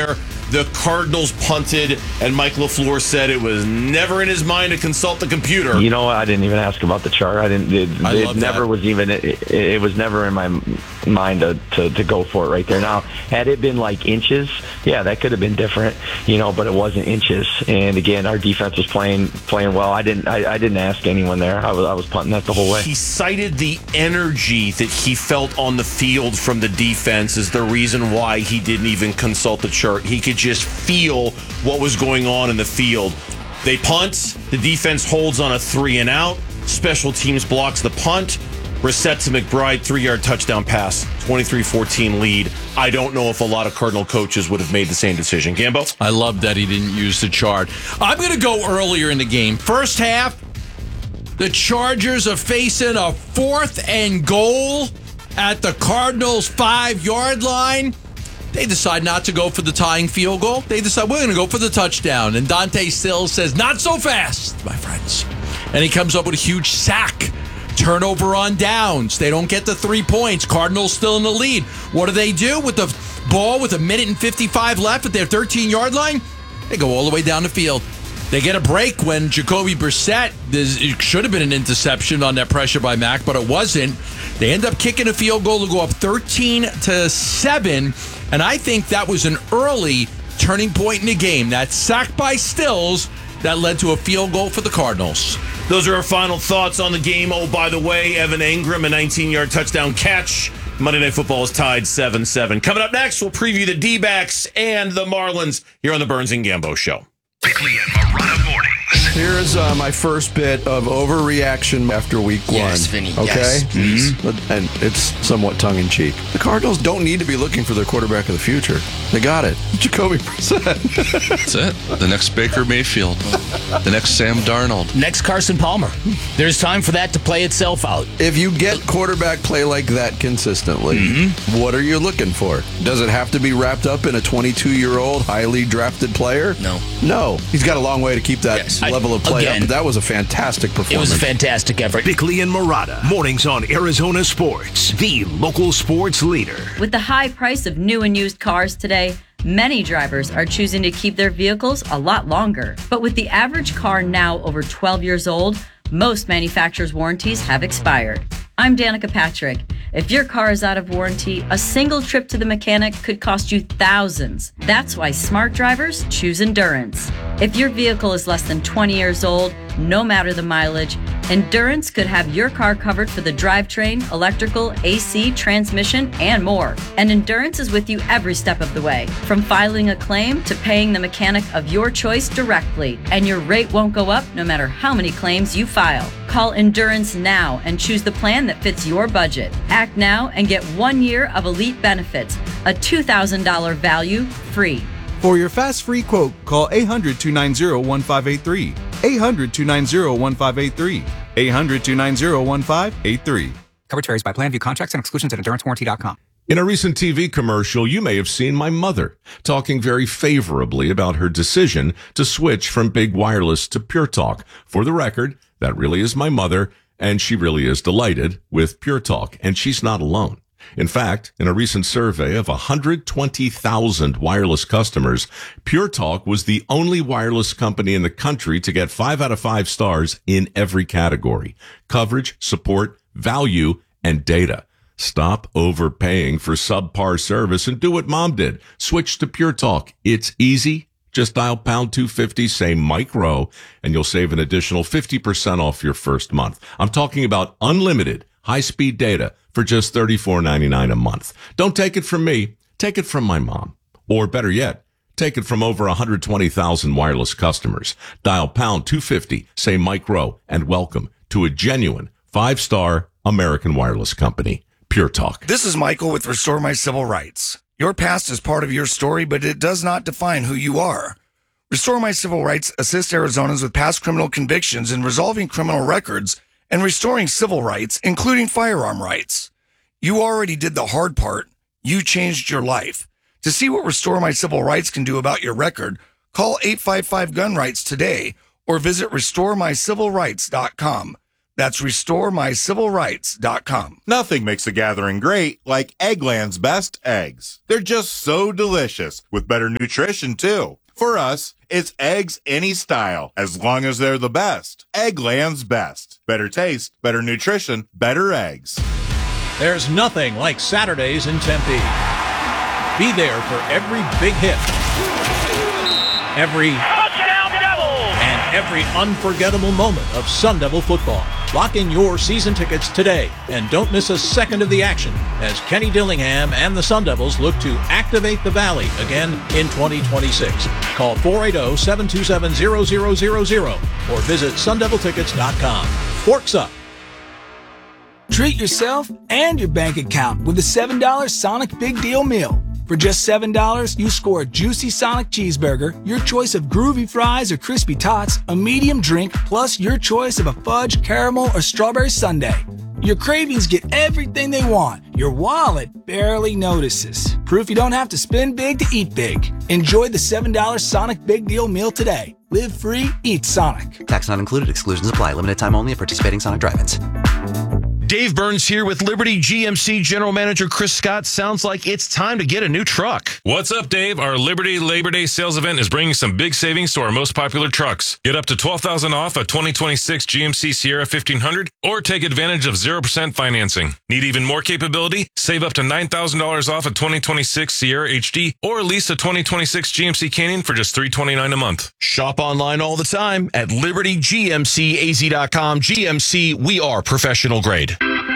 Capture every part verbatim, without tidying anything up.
there. The Cardinals punted, and Mike LaFleur said it was never in his mind to consult the computer. You know what? I didn't even ask about the chart. I didn't. It, I it never that. was even. It, it was never in my mind to, to to go for it right there. Now, had it been like inches, yeah, that could have been different. You know, but it wasn't inches. And again, our defense was playing playing well. I didn't. I, I didn't ask anyone there. I was I was punting that the whole way. He cited the energy that he felt on the field from the defense as the reason why he didn't even consult the chart. He could just feel what was going on in the field. They punt. The defense holds on a three and out. Special teams blocks the punt. Reset to McBride, three-yard touchdown pass, twenty-three fourteen lead. I don't know if a lot of Cardinal coaches would have made the same decision. Gambo? I love that he didn't use the chart. I'm going to go earlier in the game. First half, the Chargers are facing a fourth and goal at the Cardinals' five-yard line. They decide not to go for the tying field goal. They decide we're going to go for the touchdown. And Dante Stills says, not so fast, my friends. And he comes up with a huge sack. Turnover on downs. They don't get the three points. Cardinals still in the lead. What do they do with the ball with a minute and fifty-five left at their thirteen-yard line? They go all the way down the field. They get a break when Jacoby Brissett, it should have been an interception on that pressure by Mack, but it wasn't. They end up kicking a field goal to go up thirteen to seven, and I think that was an early turning point in the game. That sack by Stills that led to a field goal for the Cardinals. Those are our final thoughts on the game. Oh, by the way, Evan Engram, a nineteen-yard touchdown catch. Monday Night Football is tied seven seven. Coming up next, we'll preview the D-backs and the Marlins here on the Burns and Gambo Show. Bickley and Morana mornings. Here's uh, my first bit of overreaction after week one. Yes, Vinny. Okay? Yes, please. Mm-hmm. And it's somewhat tongue-in-cheek. The Cardinals don't need to be looking for their quarterback of the future. They got it. Jacoby Brissett. That's it. The next Baker Mayfield. The next Sam Darnold. Next Carson Palmer. There's time for that to play itself out. If you get quarterback play like that consistently, mm-hmm. what are you looking for? Does it have to be wrapped up in a twenty-two-year-old highly drafted player? No. No. He's got a long way to keep that yes. level of play Again, up, but that was a fantastic performance. It was a fantastic effort. Bickley and Morana, mornings on Arizona Sports, the local sports leader. With the high price of new and used cars today, many drivers are choosing to keep their vehicles a lot longer. But with the average car now over twelve years old, most manufacturers' warranties have expired. I'm Danica Patrick. If your car is out of warranty, a single trip to the mechanic could cost you thousands. That's why smart drivers choose Endurance. If your vehicle is less than twenty years old, no matter the mileage, Endurance could have your car covered for the drivetrain, electrical, A C, transmission, and more. And Endurance is with you every step of the way, from filing a claim to paying the mechanic of your choice directly. And your rate won't go up no matter how many claims you file. Call Endurance now and choose the plan that fits your budget. Act now and get one year of elite benefits, a two thousand dollars value free. For your fast free quote, call eight hundred, two nine zero, one five eight three. eight hundred, two nine zero, one five eight three. eight hundred, two nine zero, one five eight three. Coverage varies by plan. View contracts and exclusions at endurance warranty dot com. In a recent T V commercial, you may have seen my mother talking very favorably about her decision to switch from Big Wireless to Pure Talk. For the record, that really is my mother, and she really is delighted with Pure Talk, and she's not alone. In fact, in a recent survey of one hundred twenty thousand wireless customers, Pure Talk was the only wireless company in the country to get five out of five stars in every category: coverage, support, value, and data. Stop overpaying for subpar service and do what Mom did. Switch to Pure Talk. It's easy. Just dial pound two fifty, say Mike Rowe, and you'll save an additional fifty percent off your first month. I'm talking about unlimited high-speed data for just thirty-four ninety-nine a month. Don't take it from me. Take it from my mom. Or better yet, take it from over one hundred twenty thousand wireless customers. Dial pound two fifty, say Mike Rowe, and welcome to a genuine five-star American wireless company, Pure Talk. This is Michael with Restore My Civil Rights. Your past is part of your story, but it does not define who you are. Restore My Civil Rights assists Arizonans with past criminal convictions in resolving criminal records and restoring civil rights, including firearm rights. You already did the hard part. You changed your life. To see what Restore My Civil Rights can do about your record, call eight five five gun rights today or visit restore my civil rights dot com. That's restore my civil rights dot com. Nothing makes a gathering great like Eggland's best eggs. They're just so delicious, with better nutrition, too. For us, it's eggs any style, as long as they're the best. Eggland's best. Better taste, better nutrition, better eggs. There's nothing like Saturdays in Tempe. Be there for every big hit, every touchdown Devils, and every unforgettable moment of Sun Devil football. Lock in your season tickets today and don't miss a second of the action as Kenny Dillingham and the Sun Devils look to activate the Valley again in twenty twenty-six. Call four eight zero, seven two seven, zero zero zero zero or visit sun devil tickets dot com. Forks up. Treat yourself and your bank account with the seven dollar Sonic Big Deal Meal. For just seven dollars, you score a juicy Sonic cheeseburger, your choice of groovy fries or crispy tots, a medium drink, plus your choice of a fudge, caramel, or strawberry sundae. Your cravings get everything they want. Your wallet barely notices. Proof you don't have to spend big to eat big. Enjoy the seven dollar Sonic Big Deal Meal today. Live free, eat Sonic. Tax not included. Exclusions apply. Limited time only at participating Sonic drive-ins. Dave Burns here with Liberty G M C General Manager Chris Scott. Sounds like it's time to get a new truck. What's up, Dave? Our Liberty Labor Day sales event is bringing some big savings to our most popular trucks. Get up to twelve thousand dollars off a twenty twenty-six G M C Sierra fifteen hundred or take advantage of zero percent financing. Need even more capability? Save up to nine thousand dollars off a twenty twenty-six Sierra H D or lease a twenty twenty-six G M C Canyon for just three hundred twenty-nine dollars a month. Shop online all the time at liberty g m c a z dot com. G M C, we are professional grade.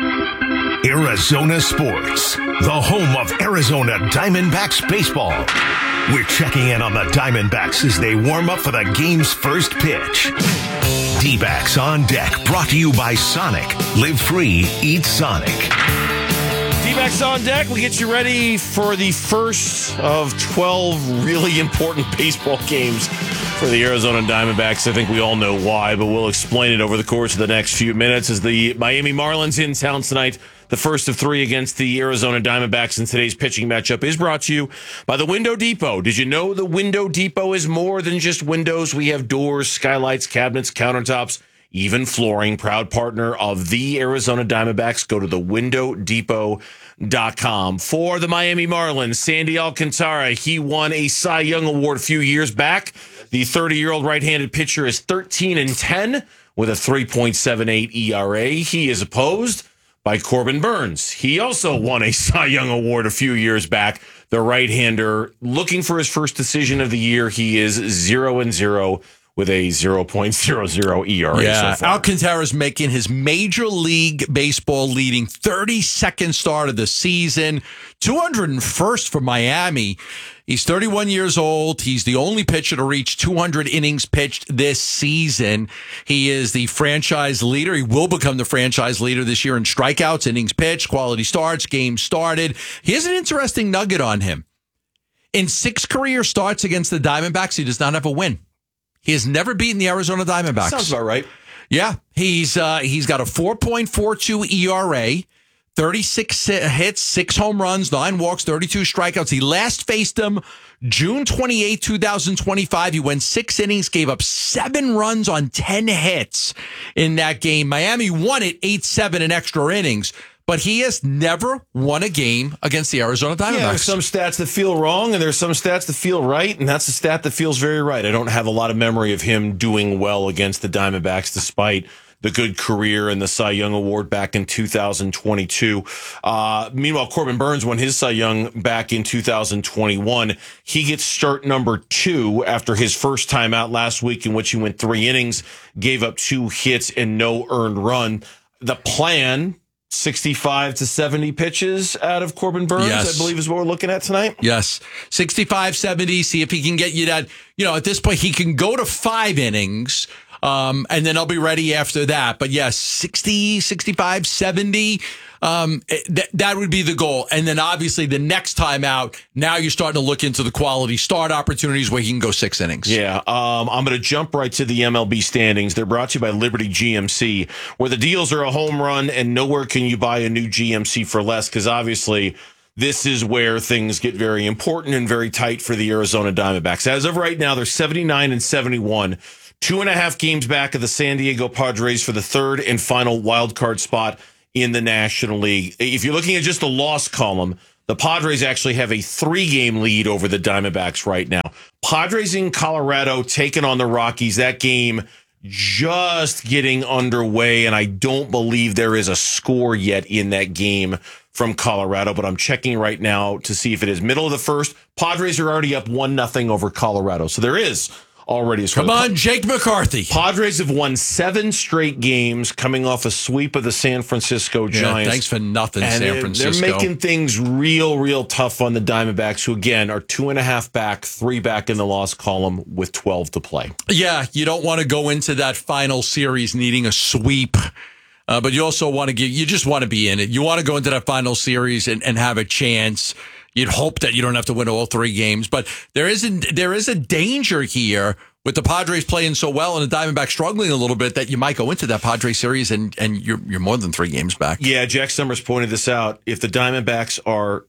Arizona Sports, the home of Arizona Diamondbacks baseball. We're checking in on the Diamondbacks as they warm up for the game's first pitch. D-backs on deck, brought to you by Sonic. Live free, eat Sonic. D-backs on deck. We'll get you ready for the first of twelve really important baseball games for the Arizona Diamondbacks. I think we all know why, but we'll explain it over the course of the next few minutes as the Miami Marlins in town tonight. The first of three against the Arizona Diamondbacks in today's pitching matchup is brought to you by the Window Depot. Did you know the Window Depot is more than just windows? We have doors, skylights, cabinets, countertops, even flooring. Proud partner of the Arizona Diamondbacks. Go to the window depot dot com. For the Miami Marlins, Sandy Alcantara, he won a Cy Young Award a few years back. The thirty-year-old right-handed pitcher is thirteen and ten with a three point seven eight E R A. He is opposed by Corbin Burns. He also won a Cy Young Award a few years back. The right-hander looking for his first decision of the year. He is zero and zero with a zero point zero zero E R A yeah, so far. Alcantara's making his Major League Baseball leading thirty-second start of the season, two hundred first for Miami. He's thirty-one years old. He's the only pitcher to reach two hundred innings pitched this season. He is the franchise leader. He will become the franchise leader this year in strikeouts, innings pitched, quality starts, games started. Here's an interesting nugget on him. In six career starts against the Diamondbacks, he does not have a win. He has never beaten the Arizona Diamondbacks. Sounds about right. Yeah, he's uh, he's got a four point four two E R A, thirty-six hits, six home runs, nine walks, thirty-two strikeouts. He last faced him June twenty-eighth, twenty twenty-five. He went six innings, gave up seven runs on ten hits in that game. Miami won it eight seven in extra innings. But he has never won a game against the Arizona Diamondbacks. Yeah, there's some stats that feel wrong, and there's some stats that feel right, and that's a stat that feels very right. I don't have a lot of memory of him doing well against the Diamondbacks, despite the good career and the Cy Young Award back in two thousand twenty-two. Uh, meanwhile, Corbin Burns won his Cy Young back in two thousand twenty-one. He gets start number two after his first time out last week, in which he went three innings, gave up two hits and no earned run. The plan, sixty-five to seventy pitches out of Corbin Burns, yes. I believe is what we're looking at tonight. Yes. sixty-five, seventy. See if he can get you that. You know, at this point, he can go to five innings, um, and then I'll be ready after that. But yes, sixty, sixty-five, seventy. Um, th- that would be the goal. And then obviously the next time out, now you're starting to look into the quality start opportunities where he can go six innings. Yeah. Um, I'm going to jump right to the M L B standings. They're brought to you by Liberty G M C, where the deals are a home run and nowhere can you buy a new G M C for less, because obviously this is where things get very important and very tight for the Arizona Diamondbacks. As of right now, they're seventy-nine and seventy-one. two and a half games back of the San Diego Padres for the third and final wild card spot in the National League. If you're looking at just the loss column, the Padres actually have a three-game lead over the Diamondbacks right now. Padres in Colorado taking on the Rockies. That game just getting underway, and I don't believe there is a score yet in that game from Colorado, but I'm checking right now to see if it is middle of the first. Padres are already up one nothing over Colorado, so there is already a score. Come on, Jake McCarthy. Padres have won seven straight games coming off a sweep of the San Francisco Giants. Yeah, thanks for nothing, and San they're, Francisco. They're making things real, real tough on the Diamondbacks, who, again, are two and a half back, three back in the loss column with twelve to play. Yeah, you don't want to go into that final series needing a sweep. Uh, but you also want to give, you just want to be in it. You want to go into that final series and, and have a chance. You'd hope that you don't have to win all three games, but there isn't, there is a danger here with the Padres playing so well and the Diamondbacks struggling a little bit that you might go into that Padres series and, and you're, you're more than three games back. Yeah, Jack Summers pointed this out. If the Diamondbacks are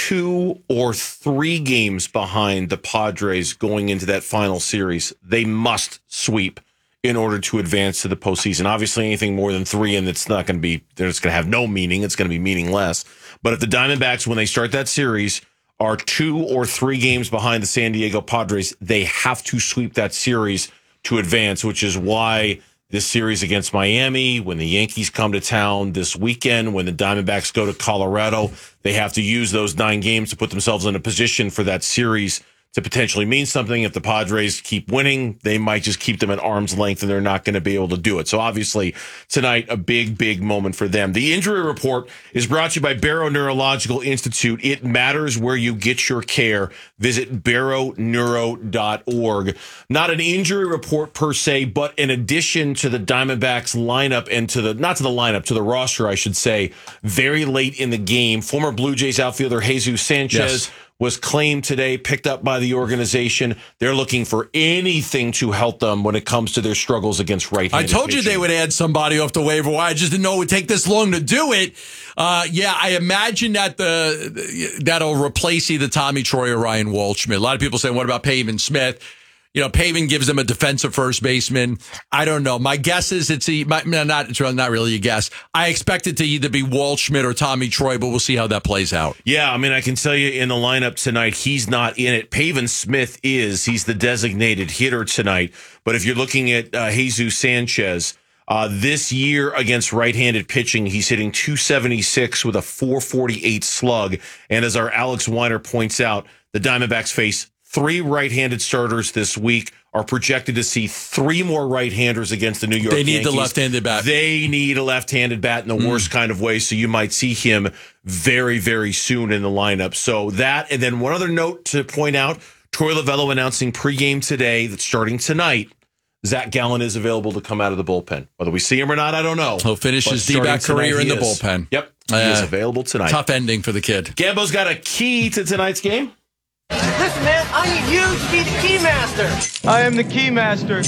two or three games behind the Padres going into that final series, they must sweep in order to advance to the postseason. Obviously, anything more than three, and it's not going to be, it's going to have no meaning. It's going to be meaningless. But if the Diamondbacks, when they start that series, are two or three games behind the San Diego Padres, they have to sweep that series to advance, which is why this series against Miami, when the Yankees come to town this weekend, when the Diamondbacks go to Colorado, they have to use those nine games to put themselves in a position for that series to potentially mean something. If the Padres keep winning, they might just keep them at arm's length and they're not going to be able to do it. So obviously tonight, a big, big moment for them. The injury report is brought to you by Barrow Neurological Institute. It matters where you get your care. Visit barrow neuro dot org. Not an injury report per se, but in addition to the Diamondbacks lineup and to the, not to the lineup, to the roster, I should say, very late in the game, former Blue Jays outfielder Jesus Sanchez yes. was claimed today, picked up by the organization. They're looking for anything to help them when it comes to their struggles against right-handed I told pitching. you they would add somebody off the waiver wire. I just didn't know it would take this long to do it. Uh, yeah, I imagine that the that'll replace either Tommy Troy or Ryan Waldschmidt. A lot of people say, what about Pavin Smith? You know, Pavin gives them a defensive first baseman. I don't know. My guess is it's a, my, not, it's not really a guess. I expect it to either be Waldschmidt or Tommy Troy, but we'll see how that plays out. Yeah, I mean, I can tell you in the lineup tonight, he's not in it. Pavin Smith is. He's the designated hitter tonight. But if you're looking at uh, Jesus Sanchez, uh, this year against right-handed pitching, he's hitting two seventy-six with a four forty-eight slug. And as our Alex Weiner points out, the Diamondbacks face three right-handed starters this week, are projected to see three more right-handers against the New York They need Yankees. the left-handed bat. They need a left-handed bat in the mm. worst kind of way, so you might see him very, very soon in the lineup. So that, and then one other note to point out, Troy Lovello announcing pregame today that starting tonight, Zach Gallen is available to come out of the bullpen. Whether we see him or not, I don't know. He'll finish But his D-back starting career in tonight, the he is. bullpen. Yep, he Uh, is available tonight. Tough ending for the kid. Gambo's got a key to tonight's game. Listen, man, I need you to be the key master. I am the key master.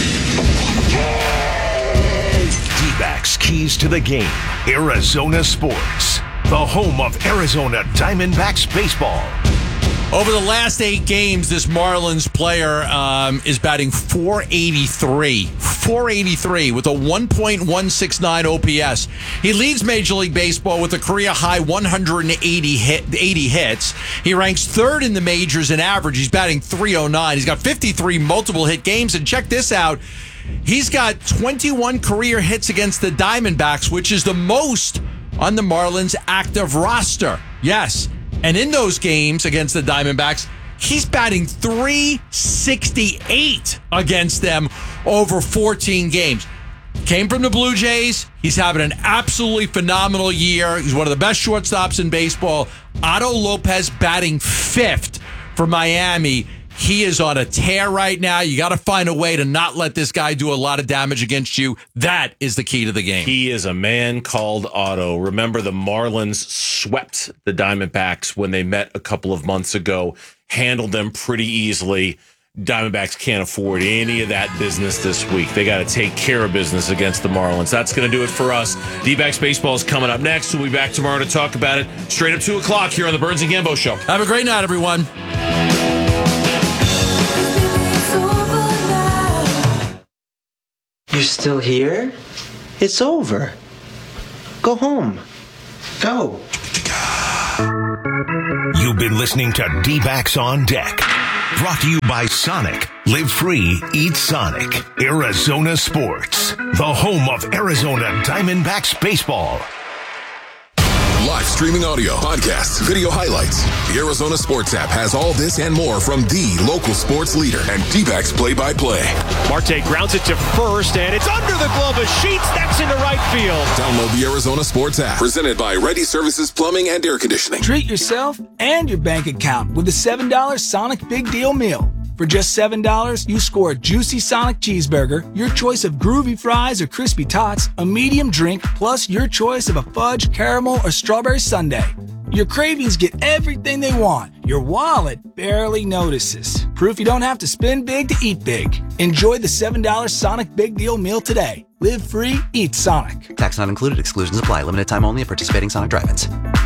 D-backs keys to the game. Arizona Sports, the home of Arizona Diamondbacks baseball. Over the last eight games, this Marlins player um, is batting four eighty-three. four eighty-three with a one point one six nine O P S. He leads Major League Baseball with a career-high one hundred eighty, hit, eighty hits. He ranks third in the majors in average. He's batting three oh nine. He's got fifty-three multiple-hit games. And check this out. He's got twenty-one career hits against the Diamondbacks, which is the most on the Marlins' active roster. Yes. And in those games against the Diamondbacks, he's batting three sixty-eight against them over fourteen games. Came from the Blue Jays. He's having an absolutely phenomenal year. He's one of the best shortstops in baseball. Otto Lopez batting fifth for Miami. He is on a tear right now. You got to find a way to not let this guy do a lot of damage against you. That is the key to the game. He is a man called Otto. Remember, the Marlins swept the Diamondbacks when they met a couple of months ago, handled them pretty easily. Diamondbacks can't afford any of that business this week. They got to take care of business against the Marlins. That's going to do it for us. D-backs baseball is coming up next. We'll be back tomorrow to talk about it straight up two o'clock here on the Burns and Gambo Show. Have a great night, everyone. You're still here? It's over. Go home. Go. You've been listening to D-Backs on Deck. Brought to you by Sonic. Live free, eat Sonic. Arizona Sports, the home of Arizona Diamondbacks baseball. Live streaming audio, podcasts, video highlights. The Arizona Sports app has all this and more from the local sports leader and D-Backs play-by-play. Marte grounds it to first, and it's under the glove of Sheets. That's into right field. Download the Arizona Sports app, presented by Ready Services Plumbing and Air Conditioning. Treat yourself and your bank account with a seven dollar Sonic Big Deal Meal. For just seven dollars, you score a juicy Sonic cheeseburger, your choice of groovy fries or crispy tots, a medium drink, plus your choice of a fudge, caramel, or strawberry sundae. Your cravings get everything they want. Your wallet barely notices. Proof you don't have to spend big to eat big. Enjoy the seven dollar Sonic Big Deal Meal today. Live free, eat Sonic. Tax not included. Exclusions apply. Limited time only at participating Sonic drive-ins.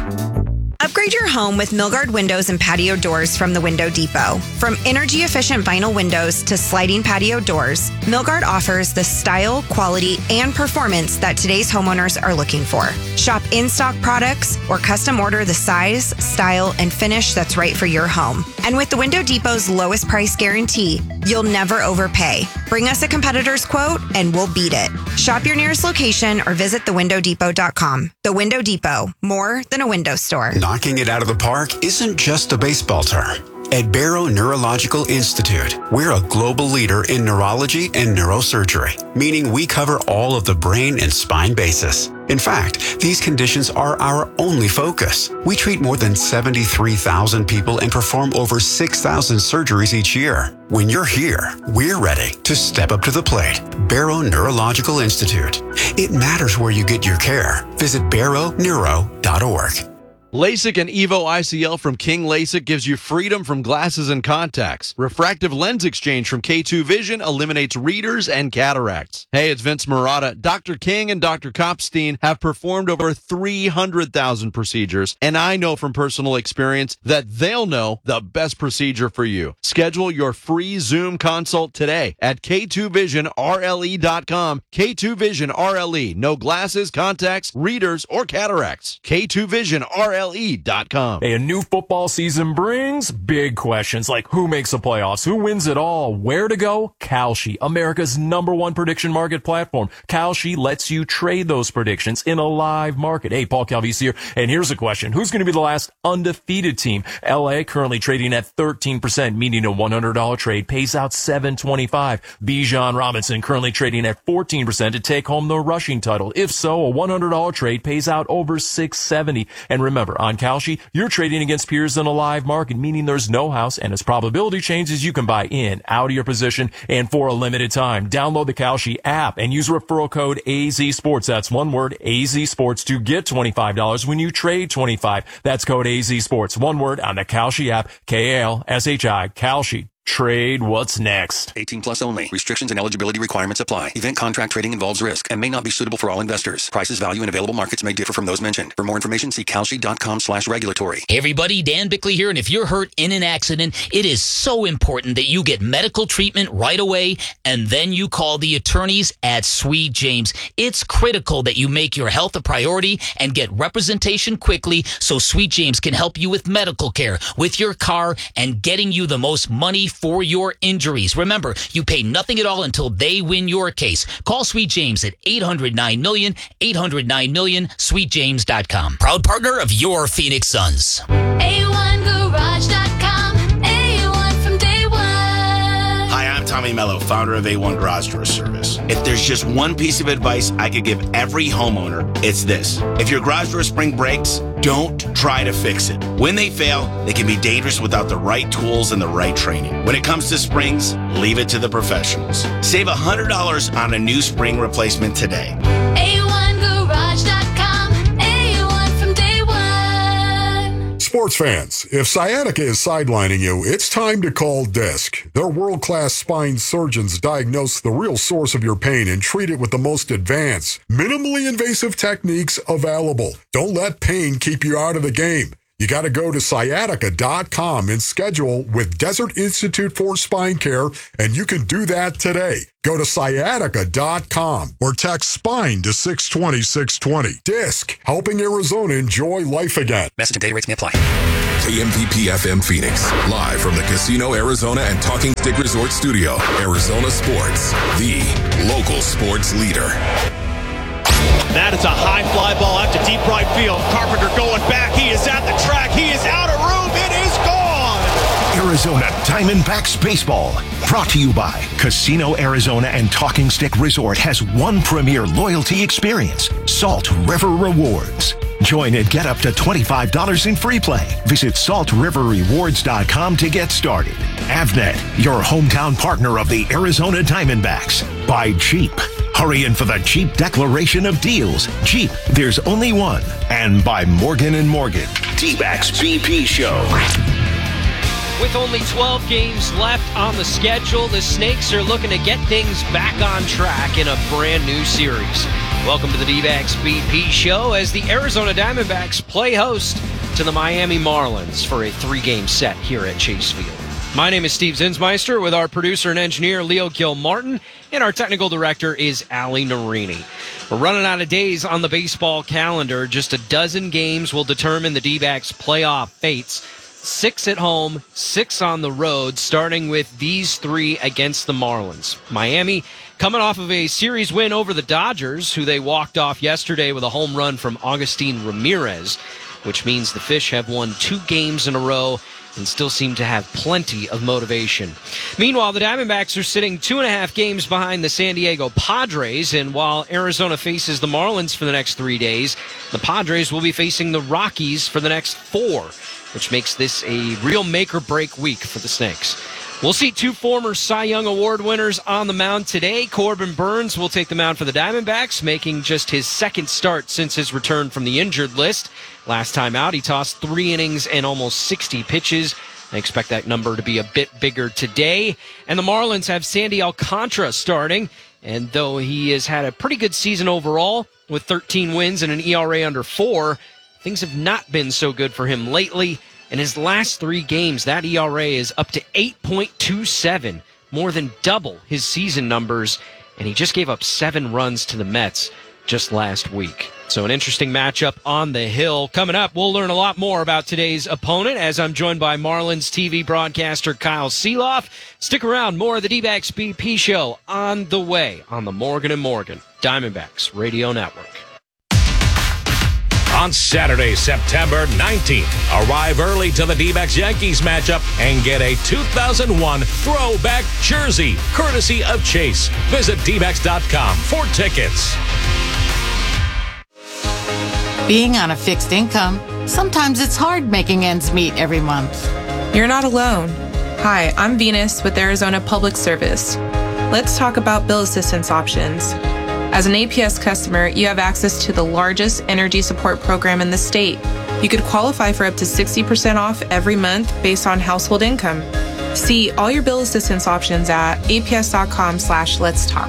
Upgrade your home with Milgard windows and patio doors from the Window Depot. From energy-efficient vinyl windows to sliding patio doors, Milgard offers the style, quality, and performance that today's homeowners are looking for. Shop in-stock products or custom order the size, style, and finish that's right for your home. And with the Window Depot's lowest price guarantee, you'll never overpay. Bring us a competitor's quote and we'll beat it. Shop your nearest location or visit the window depot dot com. The Window Depot, more than a window store. Knocking it out of the park isn't just a baseball term. At Barrow Neurological Institute, we're a global leader in neurology and neurosurgery, meaning we cover all of the brain and spine bases. In fact, these conditions are our only focus. We treat more than seventy-three thousand people and perform over six thousand surgeries each year. When you're here, we're ready to step up to the plate. Barrow Neurological Institute. It matters where you get your care. Visit barrow neuro dot org. LASIK and EVO I C L from King LASIK gives you freedom from glasses and contacts. Refractive lens exchange from K two Vision eliminates readers and cataracts. Hey, it's Vince Marotta. Doctor King and Doctor Kopstein have performed over three hundred thousand procedures, and I know from personal experience that they'll know the best procedure for you. Schedule your free Zoom consult today at K two vision R L E dot com. K two Vision R L E. No glasses, contacts, readers, or cataracts. K two Vision R L E dot com. Hey, a new football season brings big questions like who makes the playoffs, who wins it all, where to go. Kalshi, America's number one prediction market platform. Kalshi lets you trade those predictions in a live market. Hey, Paul Calvisi here, and here's a question. Who's going to be the last undefeated team? L A currently trading at thirteen percent, meaning a one hundred dollars trade pays out seven twenty-five. Bijan Robinson currently trading at fourteen percent to take home the rushing title. If so, a one hundred dollars trade pays out over six seventy. And remember, on Kalshi, you're trading against peers in a live market, meaning there's no house, and as probability changes, you can buy in, out of your position, and for a limited time. Download the Kalshi app and use referral code A Z Sports. That's one word, A Z Sports, to get twenty-five dollars when you trade twenty-five dollars. That's code A Z Sports. One word on the Kalshi app, K A L S H I, Kalshi. Trade what's next. eighteen plus only. Restrictions and eligibility requirements apply. Event contract trading involves risk and may not be suitable for all investors. Prices, value, and available markets may differ from those mentioned. For more information, see kalshi dot com slash regulatory. Hey everybody, Dan Bickley here, and if you're hurt in an accident, it is so important that you get medical treatment right away, and then you call the attorneys at Sweet James. It's critical that you make your health a priority and get representation quickly so Sweet James can help you with medical care, with your car, and getting you the most money for your injuries. Remember, you pay nothing at all until they win your case. Call Sweet James at eight hundred nine million, eight hundred nine million, sweet james dot com. Proud partner of your Phoenix Suns. A one garage dot com. A one from day one. Hi, I'm Tommy Mello, founder of A one Garage Door Service. If there's just one piece of advice I could give every homeowner, it's this. If your garage door spring breaks, don't try to fix it. When they fail, they can be dangerous without the right tools and the right training. When it comes to springs, leave it to the professionals. Save one hundred dollars on a new spring replacement today. A one garage dot com. A one from day one. Sports fans, if sciatica is sidelining you, it's time to call Disc. Their world-class spine surgeons diagnose the real source of your pain and treat it with the most advanced, minimally invasive techniques available. Don't let pain keep you out of the game. You got to go to sciatica dot com and schedule with Desert Institute for Spine Care, and you can do that today. Go to sciatica dot com or text SPINE to six twenty, six twenty. Disc, helping Arizona enjoy life again. Message and data rates may apply. K M P P F M Phoenix, live from the Casino Arizona and Talking Stick Resort Studio. Arizona Sports, the local sports leader. That is a high fly ball out to deep right field. Carpenter going back. He is at the track. He is out of room. It is gone. Arizona Diamondbacks Baseball. Brought to you by Casino Arizona and Talking Stick Resort has one premier loyalty experience, Salt River Rewards. Join and get up to twenty-five dollars in free play. Visit salt river rewards dot com to get started. Avnet, your hometown partner of the Arizona Diamondbacks. By Jeep. Hurry in for the Jeep declaration of deals. Jeep, there's only one. And by Morgan and Morgan. D-Backs B P Show. With only twelve games left on the schedule, the Snakes are looking to get things back on track in a brand new series. Welcome to the D-Backs B P Show as the Arizona Diamondbacks play host to the Miami Marlins for a three-game set here at Chase Field. My name is Steve Zinsmeister with our producer and engineer Leo Gilmartin, and our technical director is Ali Narini. We're running out of days on the baseball calendar. Just a dozen games will determine the D-Backs playoff fates. Six at home, six on the road, starting with these three against the Marlins. Miami coming off of a series win over the Dodgers, who they walked off yesterday with a home run from Agustin Ramirez, which means the Fish have won two games in a row and still seem to have plenty of motivation. Meanwhile, the Diamondbacks are sitting two and a half games behind the San Diego Padres, and while Arizona faces the Marlins for the next three days, the Padres will be facing the Rockies for the next four, which makes this a real make-or-break week for the Snakes. We'll see two former Cy Young Award winners on the mound today. Corbin Burns will take the mound for the Diamondbacks, making just his second start since his return from the injured list. Last time out, he tossed three innings and almost sixty pitches. I expect that number to be a bit bigger today. And the Marlins have Sandy Alcantara starting. And though he has had a pretty good season overall, with thirteen wins and an E R A under four, things have not been so good for him lately. In his last three games, that E R A is up to eight point two seven, more than double his season numbers, and he just gave up seven runs to the Mets just last week. So an interesting matchup on the Hill. Coming up, we'll learn a lot more about today's opponent as I'm joined by Marlins T V broadcaster Kyle Seeloff. Stick around, more of the D-Backs B P Show on the way on the Morgan and Morgan Diamondbacks Radio Network. On Saturday, September nineteenth, arrive early to the D-Backs Yankees matchup and get a two thousand one throwback jersey, courtesy of Chase. Visit D backs dot com for tickets. Being on a fixed income, sometimes it's hard making ends meet every month. You're not alone. Hi, I'm Venus with Arizona Public Service. Let's talk about bill assistance options. As an A P S customer, you have access to the largest energy support program in the state. You could qualify for up to sixty percent off every month based on household income. See all your bill assistance options at A P S dot com slash let's talk.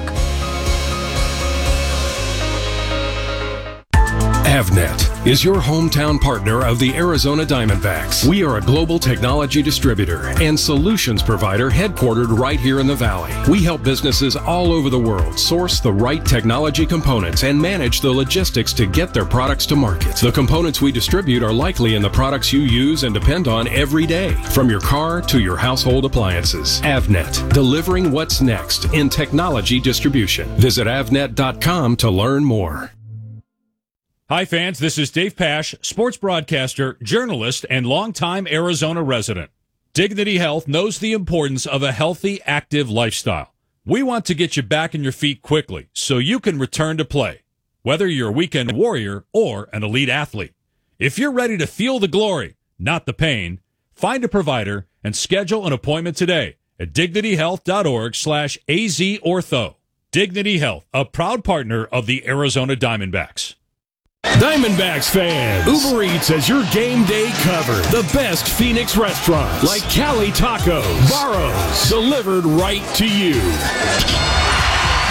Avnet is your hometown partner of the Arizona Diamondbacks. We are a global technology distributor and solutions provider headquartered right here in the Valley. We help businesses all over the world source the right technology components and manage the logistics to get their products to market. The components we distribute are likely in the products you use and depend on every day, from your car to your household appliances. Avnet, delivering what's next in technology distribution. Visit avnet dot com to learn more. Hi, fans. This is Dave Pasch, sports broadcaster, journalist, and longtime Arizona resident. Dignity Health knows the importance of a healthy, active lifestyle. We want to get you back on your feet quickly so you can return to play, whether you're a weekend warrior or an elite athlete. If you're ready to feel the glory, not the pain, find a provider and schedule an appointment today at dignity health dot org slash A Z ortho. Dignity Health, a proud partner of the Arizona Diamondbacks. Diamondbacks fans, Uber Eats has your game day covered. The best Phoenix restaurants like Cali Tacos, Barro's, delivered right to you.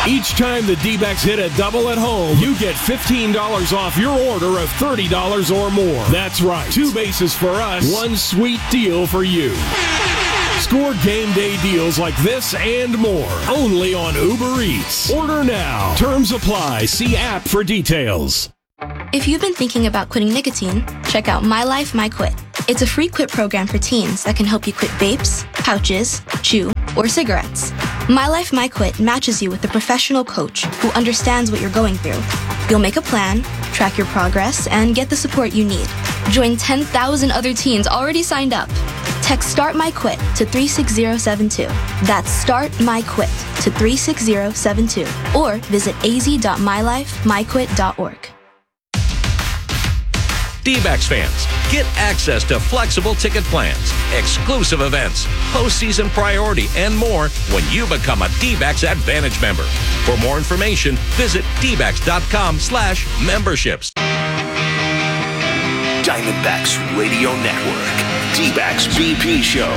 Each time the D-backs hit a double at home, you get fifteen dollars off your order of thirty dollars or more. That's right. Two bases for us, one sweet deal for you. Score game day deals like this and more only on Uber Eats. Order now. Terms apply. See app for details. If you've been thinking about quitting nicotine, check out My Life, My Quit. It's a free quit program for teens that can help you quit vapes, pouches, chew, or cigarettes. My Life, My Quit matches you with a professional coach who understands what you're going through. You'll make a plan, track your progress, and get the support you need. Join ten thousand other teens already signed up. Text START My Quit to three six zero seven two. That's START My Quit to three six zero seven two. Or visit a z dot my life my quit dot org. D-backs fans, get access to flexible ticket plans, exclusive events, postseason priority, and more when you become a D-backs Advantage member. For more information, visit d backs dot com slash memberships. Diamondbacks Radio Network, D-backs B P Show.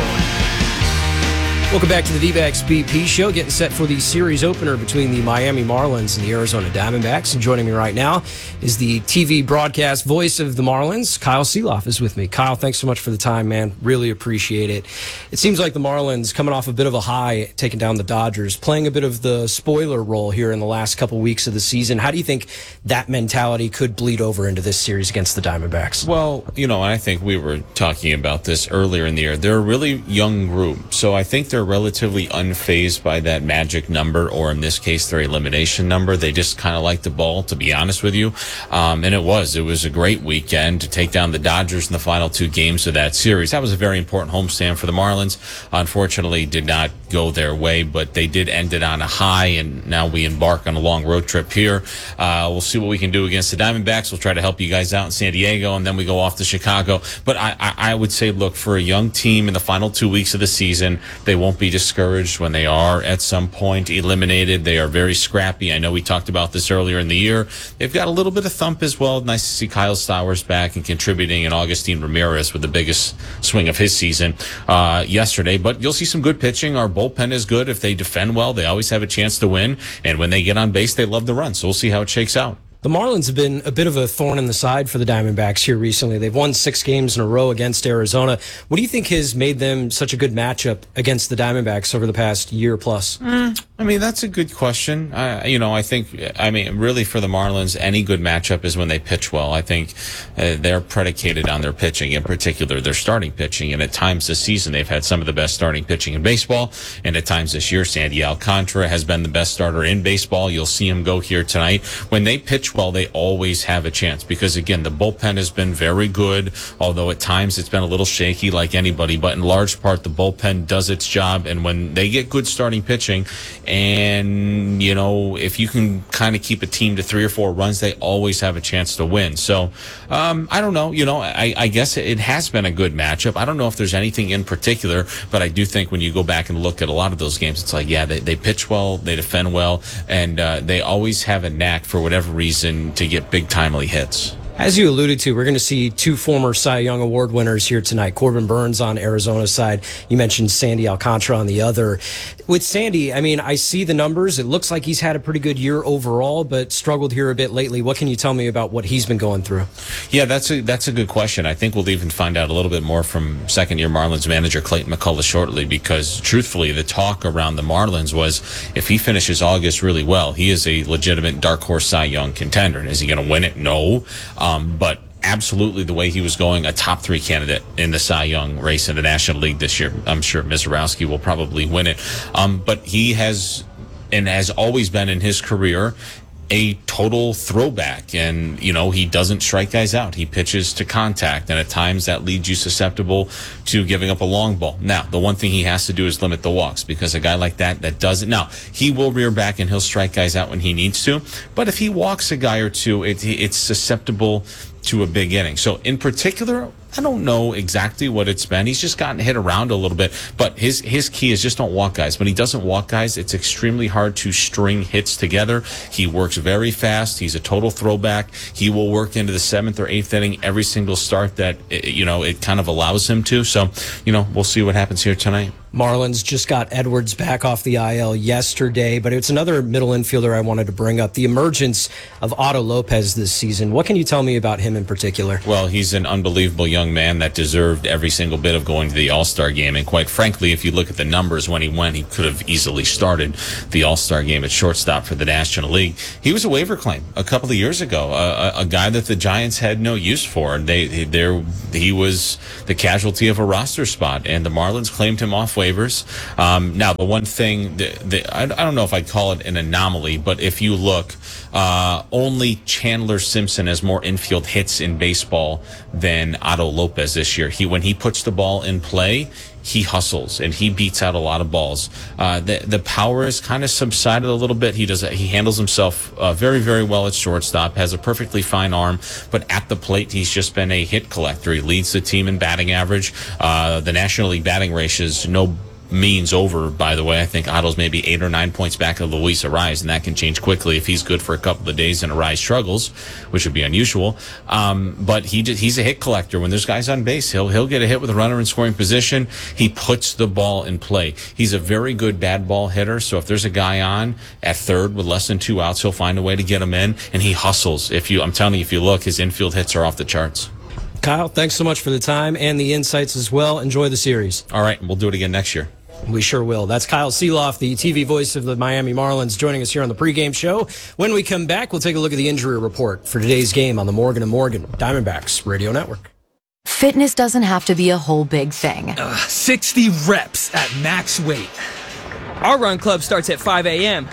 Welcome back to the D-backs B P Show, getting set for the series opener between the Miami Marlins and the Arizona Diamondbacks. And joining me right now is the T V broadcast voice of the Marlins, Kyle Seeloff is with me. Kyle, thanks so much for the time, man. Really appreciate it. It seems like the Marlins, coming off a bit of a high, taking down the Dodgers, playing a bit of the spoiler role here in the last couple weeks of the season. How do you think that mentality could bleed over into this series against the Diamondbacks? Well, you know, I think we were talking about this earlier in the year. They're a really young group, so I think they're relatively unfazed by that magic number, or in this case, their elimination number. They just kind of like the ball, to be honest with you. Um, and it was. It was a great weekend to take down the Dodgers in the final two games of that series. That was a very important homestand for the Marlins. Unfortunately, did not go their way, but they did end it on a high, and now we embark on a long road trip here. Uh, we'll see what we can do against the Diamondbacks. We'll try to help you guys out in San Diego, and then we go off to Chicago. But I, I, I would say, look, for a young team in the final two weeks of the season, they won't be discouraged when they are at some point eliminated. They are very scrappy. I know we talked about this earlier in the year. They've got a little bit of thump as well. Nice to see Kyle Stowers back and contributing, and Augustin Ramirez with the biggest swing of his season uh, yesterday. But you'll see some good pitching. Our bullpen is good. If they defend well, they always have a chance to win. And when they get on base, they love to run. So we'll see how it shakes out. The Marlins have been a bit of a thorn in the side for the Diamondbacks here recently. They've won six games in a row against Arizona. What do you think has made them such a good matchup against the Diamondbacks over the past year plus? Mm, I mean, that's a good question. I, you know, I think, I mean, really for the Marlins, any good matchup is when they pitch well. I think uh, they're predicated on their pitching, in particular their starting pitching. And at times this season, they've had some of the best starting pitching in baseball. And at times this year, Sandy Alcantara has been the best starter in baseball. You'll see him go here tonight. When they pitch well, they always have a chance because, again, the bullpen has been very good, although at times it's been a little shaky like anybody. But in large part, the bullpen does its job. And when they get good starting pitching, and, you know, if you can kind of keep a team to three or four runs, they always have a chance to win. So, um, I don't know. You know, I, I guess it has been a good matchup. I don't know if there's anything in particular, but I do think when you go back and look at a lot of those games, it's like, yeah, they, they pitch well, they defend well, and uh, they always have a knack, for whatever reason, to get big timely hits. As you alluded to, we're going to see two former Cy Young Award winners here tonight. Corbin Burns on Arizona's side. You mentioned Sandy Alcantara on the other. With Sandy, I mean, I see the numbers. It looks like he's had a pretty good year overall, but struggled here a bit lately. What can you tell me about what he's been going through? Yeah, that's a that's a good question. I think we'll even find out a little bit more from second-year Marlins manager Clayton McCullough shortly, because truthfully, the talk around the Marlins was if he finishes August really well, he is a legitimate dark horse Cy Young contender. And is he going to win it? No. Um, but absolutely, the way he was going, a top three candidate in the Cy Young race in the National League this year. I'm sure Mizorowski will probably win it. Um, but he has, and has always been in his career, a total throwback. And, you know, he doesn't strike guys out. He pitches to contact, and at times that leaves you susceptible to giving up a long ball. Now, the one thing he has to do is limit the walks, because a guy like that, that doesn't. Now, he will rear back and he'll strike guys out when he needs to, but if he walks a guy or two, it, it's susceptible to a big inning. So in particular, I don't know exactly what it's been. He's just gotten hit around a little bit, but his his key is just don't walk guys. When he doesn't walk guys, it's extremely hard to string hits together. He works very fast. He's a total throwback. He will work into the seventh or eighth inning every single start that, you know, it kind of allows him to. So, you know, we'll see what happens here tonight. Marlins just got Edwards back off the I L yesterday, but it's another middle infielder I wanted to bring up. The emergence of Otto Lopez this season. What can you tell me about him in particular? Well, he's an unbelievable young man that deserved every single bit of going to the All-Star game. And quite frankly, if you look at the numbers when he went, he could have easily started the All-Star game at shortstop for the National League. He was a waiver claim a couple of years ago, a, a guy that the Giants had no use for. They, they, he was the casualty of a roster spot, and the Marlins claimed him off waivers. Um, now, the one thing, that, that, I, I don't know if I'd call it an anomaly, but if you look, uh, only Chandler Simpson has more infield hits in baseball than Otto Lopez this year. He, when he puts the ball in play, he hustles and he beats out a lot of balls. Uh, the the power has kind of subsided a little bit. He does he handles himself uh, very very well at shortstop. Has a perfectly fine arm, but at the plate he's just been a hit collector. He leads the team in batting average. Uh, the National League batting race is no means over, by the way. I think Otto's maybe eight or nine points back of Luis Arraez, and that can change quickly if he's good for a couple of days and Arraez struggles, which would be unusual. Um, but he just, he's a hit collector. When there's guys on base, he'll he'll get a hit with a runner in scoring position. He puts the ball in play. He's a very good bad ball hitter, so if there's a guy on at third with less than two outs, he'll find a way to get him in, and he hustles. If you, I'm telling you, if you look, his infield hits are off the charts. Kyle, thanks so much for the time and the insights as well. Enjoy the series. All right, we'll do it again next year. We sure will. That's Kyle Seeloff, the T V voice of the Miami Marlins, joining us here on the pregame show. When we come back, we'll take a look at the injury report for today's game on the Morgan and Morgan Diamondbacks Radio Network. Fitness doesn't have to be a whole big thing. Uh, sixty reps at max weight. Our run club starts at five a.m.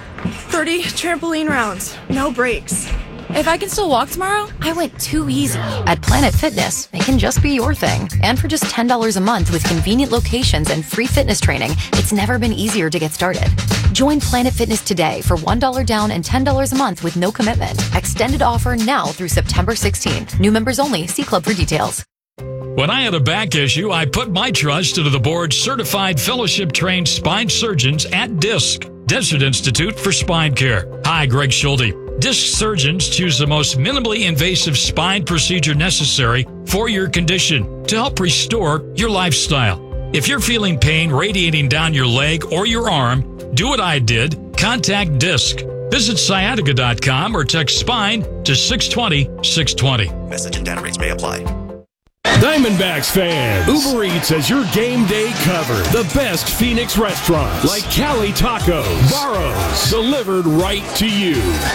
thirty trampoline rounds, no breaks. If I can still walk tomorrow, I went too easy. At Planet Fitness, it can just be your thing. And for just ten dollars a month with convenient locations and free fitness training, it's never been easier to get started. Join Planet Fitness today for one dollar down and ten dollars a month with no commitment. Extended offer now through September sixteenth. New members only. See club for details. When I had a back issue, I put my trust into the board's certified fellowship-trained spine surgeons at DISC, Desert Institute for Spine Care. Hi, Greg Schulte. DISC surgeons choose the most minimally invasive spine procedure necessary for your condition to help restore your lifestyle. If you're feeling pain radiating down your leg or your arm, do what I did. Contact DISC. Visit sciatica dot com or text SPINE to six twenty, six twenty. Message and data rates may apply. Diamondbacks fans, Uber Eats has your game day covered. The best Phoenix restaurants like Cali Tacos, Barro's, delivered right to you.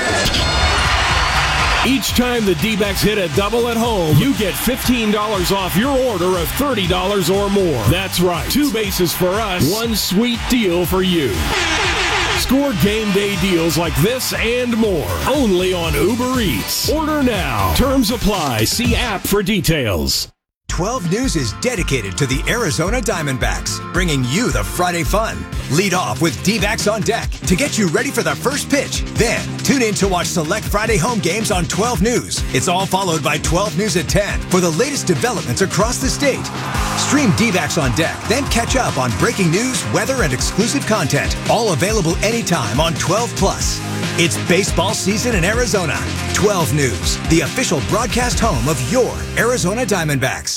Each time the D-backs hit a double at home, you get fifteen dollars off your order of thirty dollars or more. That's right. Two bases for us, one sweet deal for you. Score game day deals like this and more only on Uber Eats. Order now. Terms apply. See app for details. twelve News is dedicated to the Arizona Diamondbacks, bringing you the Friday fun. Lead off with D-backs on deck to get you ready for the first pitch. Then, tune in to watch select Friday home games on twelve News. It's all followed by twelve News at ten for the latest developments across the state. Stream D-backs on deck, then catch up on breaking news, weather, and exclusive content. All available anytime on twelve plus. It's baseball season in Arizona. twelve News, the official broadcast home of your Arizona Diamondbacks.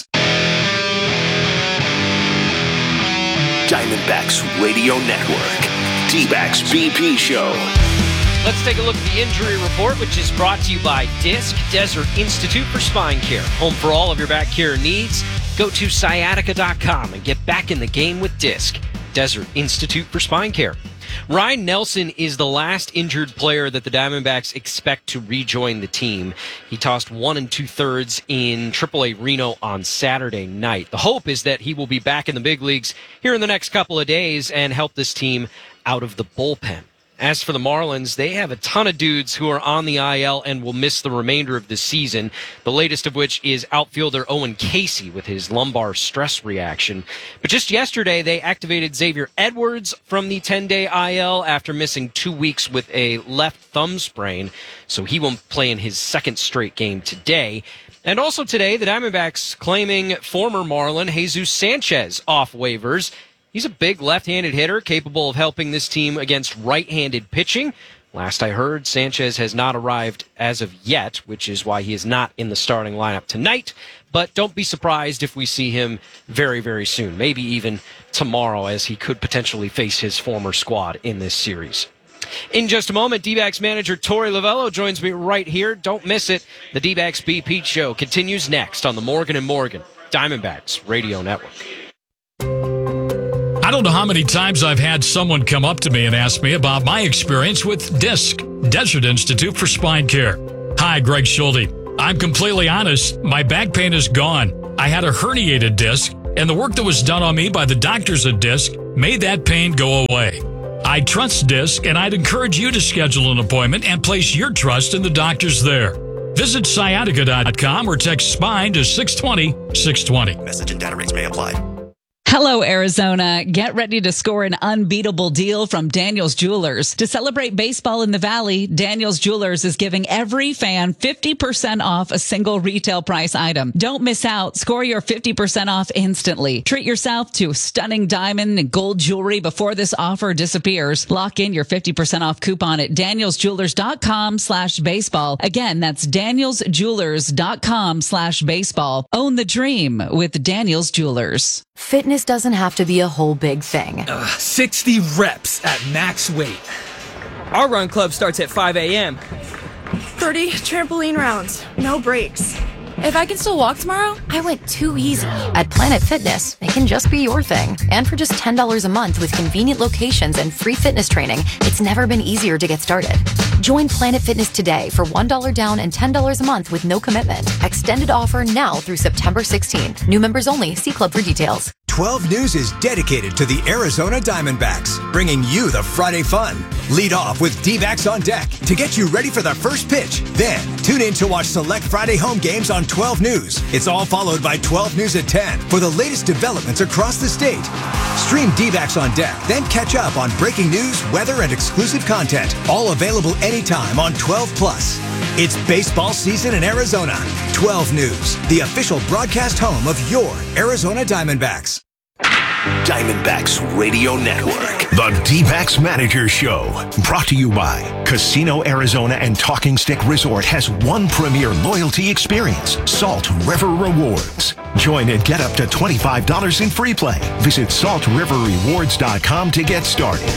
Diamondbacks Radio Network. D-backs B P Show. Let's take a look at the injury report, which is brought to you by DISC, Desert Institute for Spine Care. Home for all of your back care needs. Go to sciatica dot com and get back in the game with DISC, Desert Institute for Spine Care. Ryan Nelson is the last injured player that the Diamondbacks expect to rejoin the team. He tossed one and two thirds in triple A Reno on Saturday night. The hope is that he will be back in the big leagues here in the next couple of days and help this team out of the bullpen. As for the Marlins, they have a ton of dudes who are on the I L and will miss the remainder of the season, the latest of which is outfielder Owen Casey with his lumbar stress reaction. But just yesterday, they activated Xavier Edwards from the ten-day I L after missing two weeks with a left thumb sprain, so he won't play in his second straight game today. And also today, the Diamondbacks claiming former Marlin Jesus Sanchez off waivers. He's a big left-handed hitter capable of helping this team against right-handed pitching. Last I heard, Sanchez has not arrived as of yet, which is why he is not in the starting lineup tonight. But don't be surprised if we see him very, very soon, maybe even tomorrow, as he could potentially face his former squad in this series. In just a moment, D-backs manager Torey Lovullo joins me right here. Don't miss it. The D-backs Beat Pete Show continues next on the Morgan and Morgan Diamondbacks Radio Network. I don't know how many times I've had someone come up to me and ask me about my experience with DISC, Desert Institute for Spine Care. Hi, Greg Schulte. I'm completely honest. My back pain is gone. I had a herniated disc, and the work that was done on me by the doctors at DISC made that pain go away. I trust DISC, and I'd encourage you to schedule an appointment and place your trust in the doctors there. Visit sciatica dot com or text SPINE to six twenty, six twenty. Message and data rates may apply. Hello, Arizona. Get ready to score an unbeatable deal from Daniels Jewelers. To celebrate baseball in the Valley, Daniels Jewelers is giving every fan fifty percent off a single retail price item. Don't miss out. Score your fifty percent off instantly. Treat yourself to stunning diamond and gold jewelry before this offer disappears. Lock in your fifty percent off coupon at daniels jewelers dot com slash baseball. Again, that's daniels jewelers dot com slash baseball. Own the dream with Daniels Jewelers. Fitness doesn't have to be a whole big thing. Uh, sixty reps at max weight. Our run club starts at five a.m. thirty trampoline rounds, no breaks. If I can still walk tomorrow, I went too easy. At Planet Fitness, it can just be your thing. And for just ten dollars a month with convenient locations and free fitness training, it's never been easier to get started. Join Planet Fitness today for one dollar down and ten dollars a month with no commitment. Extended offer now through September sixteenth. New members only. See club for details. twelve News is dedicated to the Arizona Diamondbacks, bringing you the Friday fun. Lead off with D-backs on deck to get you ready for the first pitch. Then, tune in to watch select Friday home games on twelve News. It's all followed by twelve News at ten for the latest developments across the state. Stream D-backs on deck, then catch up on breaking news, weather, and exclusive content. All available anytime on twelve plus. It's baseball season in Arizona. twelve News, the official broadcast home of your Arizona Diamondbacks. Diamondbacks Radio Network. The D-backs Manager Show. Brought to you by Casino Arizona and Talking Stick Resort has one premier loyalty experience, Salt River Rewards. Join and get up to twenty-five dollars in free play. Visit salt river rewards dot com to get started.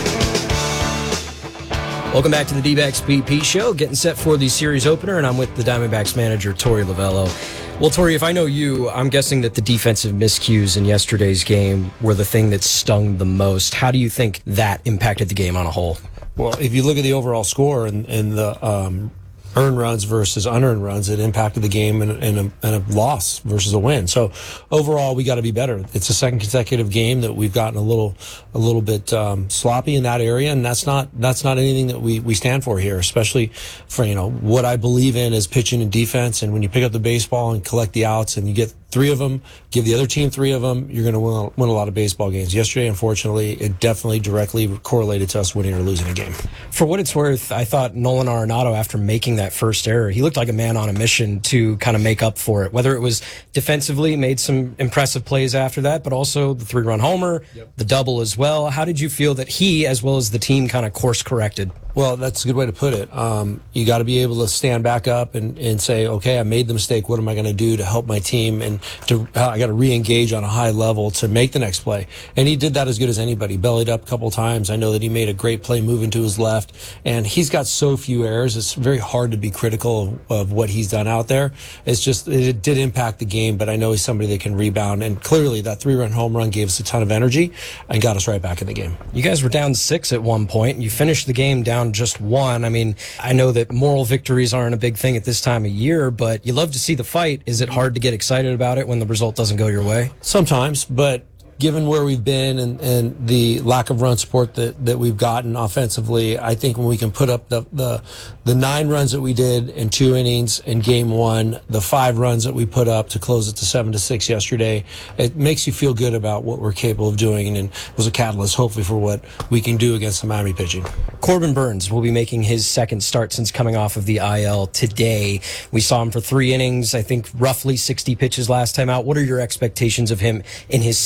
Welcome back to the D-backs Beat Pete Show. Getting set for the series opener, and I'm with the Diamondbacks manager, Torey Lovullo. Well, Torey, if I know you, I'm guessing that the defensive miscues in yesterday's game were the thing that stung the most. How do you think that impacted the game on a whole? Well, if you look at the overall score and, and the um, earned runs versus unearned runs, it impacted the game in, in, a, in a loss versus a win. So overall, we got to be better. It's a second consecutive game that we've gotten a little a little bit um, sloppy in that area, and that's not that's not anything that we, we stand for here, especially for, you know, what I believe in is pitching and defense. And when you pick up the baseball and collect the outs and you get three of them, give the other team three of them, you're going to win, win a lot of baseball games. Yesterday, unfortunately, it definitely directly correlated to us winning or losing a game. For what it's worth, I thought Nolan Arenado, after making that first error, he looked like a man on a mission to kind of make up for it. Whether it was defensively, made some impressive plays after that, but also the three-run homer, yep. the double as well. How did you feel that he, as well as the team, kind of course-corrected? Well, that's a good way to put it. Um, you got to be able to stand back up and, and say, okay, I made the mistake. What am I going to do to help my team? And to, uh, I got to re-engage on a high level to make the next play. And he did that as good as anybody. Bellied up a couple times. I know that he made a great play moving to his left. And he's got so few errors. It's very hard to be critical of, of what he's done out there. It's just, it did impact the game, but I know he's somebody that can rebound. And clearly that three-run home run gave us a ton of energy and got us right back in the game. You guys were down six at one point. You finished the game down just one. I mean, I know that moral victories aren't a big thing at this time of year, but you love to see the fight. Is it hard to get excited about it when the result doesn't go your way? Sometimes, but given where we've been and, and the lack of run support that, that we've gotten offensively, I think when we can put up the, the the nine runs that we did in two innings in game one, the five runs that we put up to close it to seven to six yesterday, it makes you feel good about what we're capable of doing, and was a catalyst hopefully for what we can do against the Miami pitching. Corbin Burns will be making his second start since coming off of the I L today. We saw him for three innings, I think roughly sixty pitches last time out. What are your expectations of him in his second outing?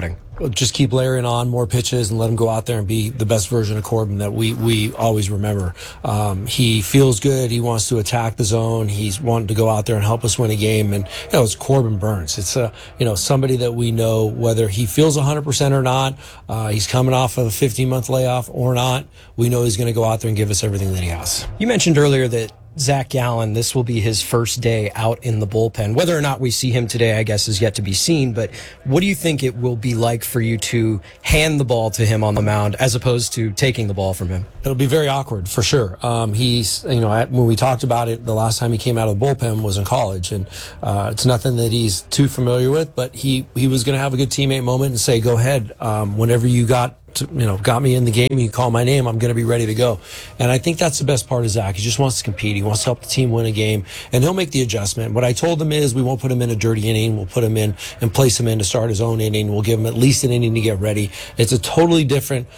batting? Just keep layering on more pitches and let him go out there and be the best version of Corbin that we, we always remember. Um, he feels good. He wants to attack the zone. He's wanting to go out there and help us win a game. And, you know, it's Corbin Burns. It's, a, you know, somebody that we know whether he feels one hundred percent or not. Uh, he's coming off of a fifteen-month layoff or not. We know he's going to go out there and give us everything that he has. You mentioned earlier that Zach Gallen, this will be his first day out in the bullpen. Whether or not we see him today, I guess, is yet to be seen. But what do you think it will be like for you to hand the ball to him on the mound as opposed to taking the ball from him? It'll be very awkward for sure. Um, he's, you know, when we talked about it, the last time he came out of the bullpen was in college, and uh, it's nothing that he's too familiar with. But he he was going to have a good teammate moment and say, "Go ahead, um, whenever you got." To, you know, got me in the game, you call my name, I'm going to be ready to go. And I think that's the best part of Zach. He just wants to compete. He wants to help the team win a game, and he'll make the adjustment. What I told him is we won't put him in a dirty inning. We'll put him in and place him in to start his own inning. We'll give him at least an inning to get ready. It's a totally different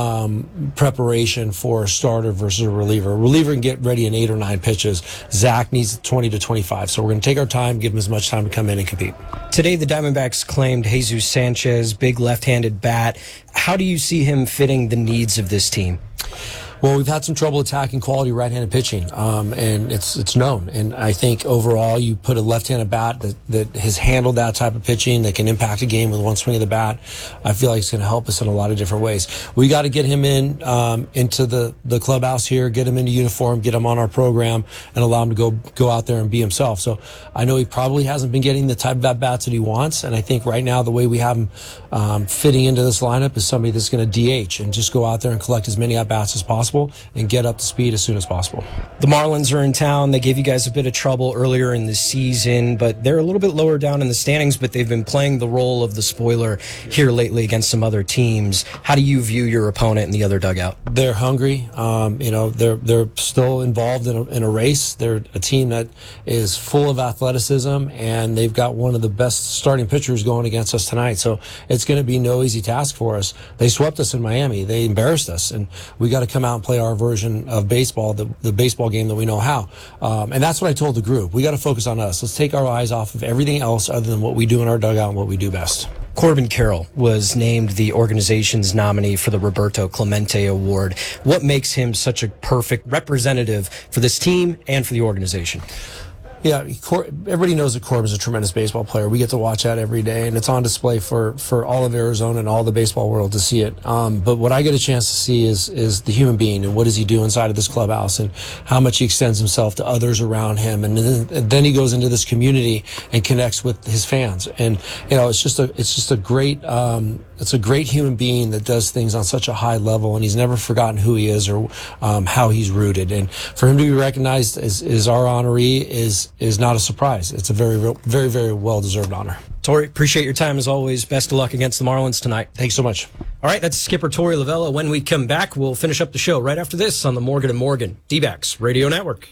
um, preparation for a starter versus a reliever. A reliever can get ready in eight or nine pitches. Zach needs twenty to twenty-five. So we're going to take our time, give him as much time to come in and compete. Today, the Diamondbacks claimed Jesus Sanchez, big left-handed bat. How do you see him fitting the needs of this team? Well, we've had some trouble attacking quality right-handed pitching, um, and it's it's known. And I think overall, you put a left-handed bat that, that has handled that type of pitching that can impact a game with one swing of the bat. I feel like it's going to help us in a lot of different ways. We got to get him in um, into the, the clubhouse here, get him into uniform, get him on our program, and allow him to go go out there and be himself. So I know he probably hasn't been getting the type of at-bats that he wants, and I think right now the way we have him um, fitting into this lineup is somebody that's going to D H and just go out there and collect as many at-bats as possible and get up to speed as soon as possible. The Marlins are in town. They gave you guys a bit of trouble earlier in the season, but they're a little bit lower down in the standings, but they've been playing the role of the spoiler here lately against some other teams. How do you view your opponent in the other dugout? They're hungry. Um, you know, they're they're still involved in a, in a race. They're a team that is full of athleticism, and they've got one of the best starting pitchers going against us tonight. So it's going to be no easy task for us. They swept us in Miami. They embarrassed us, and we got to come out and play our version of baseball, the, the baseball game that we know how. Um, and that's what I told the group. We got to focus on us. Let's take our eyes off of everything else other than what we do in our dugout and what we do best. Corbin Carroll was named the organization's nominee for the Roberto Clemente Award. What makes him such a perfect representative for this team and for the organization? Yeah, Cor- everybody knows that Corbin's a tremendous baseball player. We get to watch that every day, and it's on display for, for all of Arizona and all the baseball world to see it. Um, but what I get a chance to see is is the human being and what does he do inside of this clubhouse and how much he extends himself to others around him. And then, and then he goes into this community and connects with his fans. And you know, it's just a it's just a great um, it's a great human being that does things on such a high level, and he's never forgotten who he is or um, how he's rooted. And for him to be recognized as, as our honoree is is not a surprise. It's a very, very, very well-deserved honor. Torey, appreciate your time as always. Best of luck against the Marlins tonight. Thanks so much. All right, that's skipper Torey Lovullo. When we come back, we'll finish up the show right after this on the Morgan and Morgan D-backs Radio Network.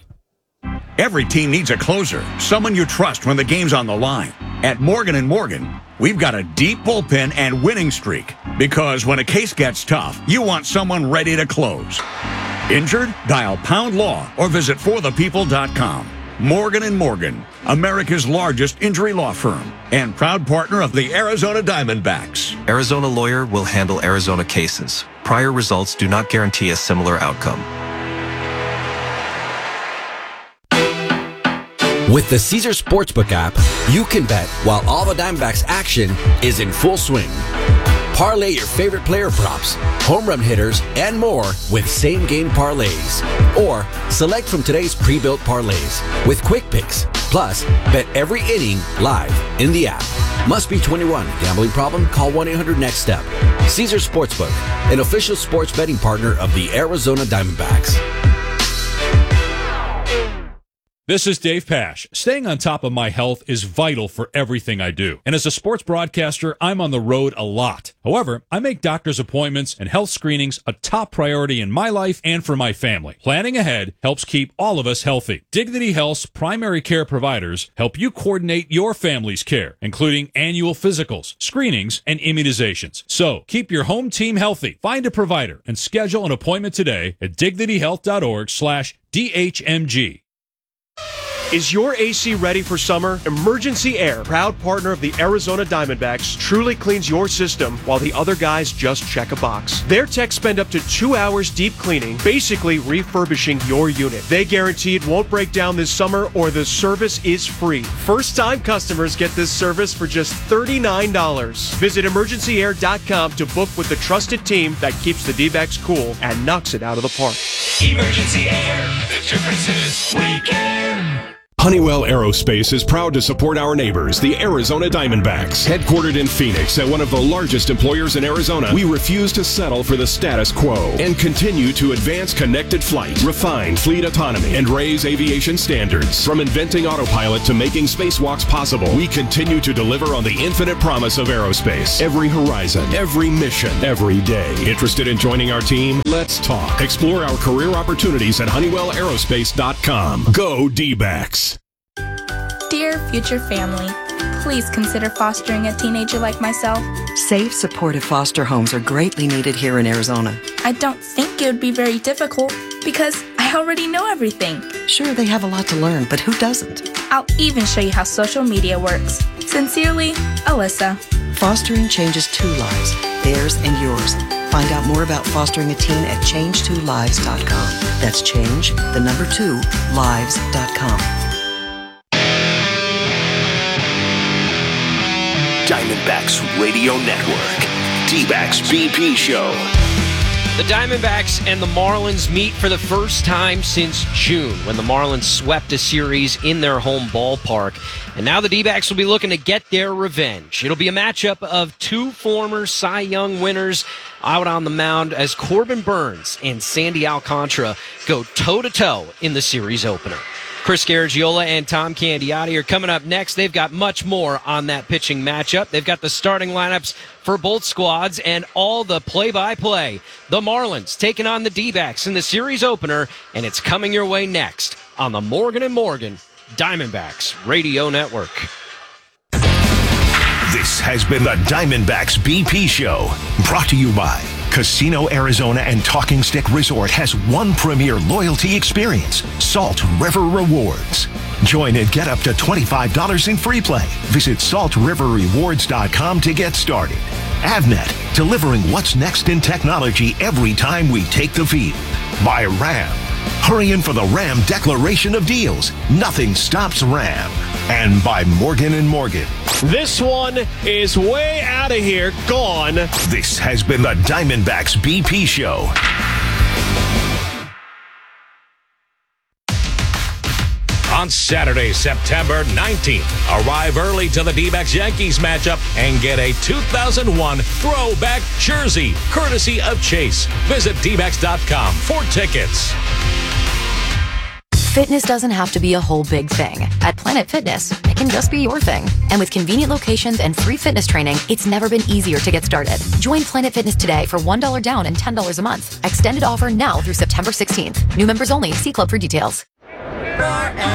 Every team needs a closer, someone you trust when the game's on the line. At Morgan and Morgan, we've got a deep bullpen and winning streak. Because when a case gets tough, you want someone ready to close. Injured? Dial Pound Law or visit for the people dot com. Morgan and Morgan, America's largest injury law firm and proud partner of the Arizona Diamondbacks. Arizona Lawyer will handle Arizona cases. Prior results do not guarantee a similar outcome. With the Caesars Sportsbook app, you can bet while all the Diamondbacks action is in full swing. Parlay your favorite player props, home run hitters, and more with same-game parlays. Or select from today's pre-built parlays with quick picks. Plus, bet every inning live in the app. Must be twenty-one. Gambling problem? Call one eight hundred next step. Caesars Sportsbook, an official sports betting partner of the Arizona Diamondbacks. This is Dave Pash. Staying on top of my health is vital for everything I do. And as a sports broadcaster, I'm on the road a lot. However, I make doctor's appointments and health screenings a top priority in my life and for my family. Planning ahead helps keep all of us healthy. Dignity Health's primary care providers help you coordinate your family's care, including annual physicals, screenings, and immunizations. So keep your home team healthy. Find a provider and schedule an appointment today at dignity health dot org slash D H M G. Is your A C ready for summer? Emergency Air, proud partner of the Arizona Diamondbacks, truly cleans your system while the other guys just check a box. Their techs spend up to two hours deep cleaning, basically refurbishing your unit. They guarantee it won't break down this summer or the service is free. First-time customers get this service for just thirty-nine dollars. Visit emergency air dot com to book with the trusted team that keeps the D-backs cool and knocks it out of the park. Emergency Air. The difference is we care. Honeywell Aerospace is proud to support our neighbors, the Arizona Diamondbacks. Headquartered in Phoenix at one of the largest employers in Arizona, we refuse to settle for the status quo and continue to advance connected flight, refine fleet autonomy, and raise aviation standards. From inventing autopilot to making spacewalks possible, we continue to deliver on the infinite promise of aerospace. Every horizon, every mission, every day. Interested in joining our team? Let's talk. Explore our career opportunities at honeywell aerospace dot com. Go D-backs. Dear future family, please consider fostering a teenager like myself. Safe, supportive foster homes are greatly needed here in Arizona. I don't think it would be very difficult because I already know everything. Sure, they have a lot to learn, but who doesn't? I'll even show you how social media works. Sincerely, Alyssa. Fostering changes two lives, theirs and yours. Find out more about fostering a teen at change two lives dot com. That's change, the number two, lives dot com. Diamondbacks Radio Network. D-backs B P Show. The Diamondbacks and the Marlins meet for the first time since June, when the Marlins swept a series in their home ballpark. And now the D-backs will be looking to get their revenge. It'll be a matchup of two former Cy Young winners out on the mound as Corbin Burnes and Sandy Alcantara go toe-to-toe in the series opener. Chris Garagiola and Tom Candiotti are coming up next. They've got much more on that pitching matchup. They've got the starting lineups for both squads and all the play-by-play. The Marlins taking on the D-backs in the series opener, and it's coming your way next on the Morgan and Morgan Diamondbacks Radio Network. This has been the Diamondbacks B P Show, brought to you by Casino Arizona and Talking Stick Resort has one premier loyalty experience, Salt River Rewards. Join and get up to twenty-five dollars in free play. Visit salt river rewards dot com to get started. Avnet, delivering what's next in technology every time we take the field. By Ram. Hurry in for the Ram Declaration of Deals. Nothing stops Ram. And by Morgan and Morgan. This one is way out of here. Gone. This has been the Diamondbacks B P Show. On Saturday, September nineteenth, arrive early to the D-backs Yankees matchup and get a two thousand one throwback jersey, courtesy of Chase. Visit D backs dot com for tickets. Fitness doesn't have to be a whole big thing. At Planet Fitness, it can just be your thing. And with convenient locations and free fitness training, it's never been easier to get started. Join Planet Fitness today for one dollar down and ten dollars a month. Extended offer now through September sixteenth. New members only. See club for details.